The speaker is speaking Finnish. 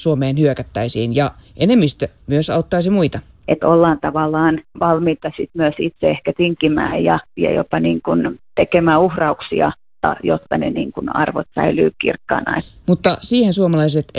jos Suomeen hyökättäisiin, ja enemmistö myös auttaisi muita. Että ollaan tavallaan valmiita sit myös itse ehkä tinkimään ja jopa niin kuin tekemään uhrauksia, jotta ne niin kuin arvot säilyy kirkkaana. Mutta siihen suomalaiset